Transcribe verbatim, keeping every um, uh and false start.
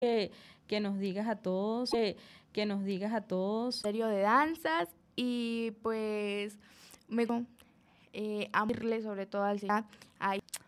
que, que nos digas a todos, que, que nos digas a todos. Serio de danzas y pues me eh, a irle sobre todo al Señor.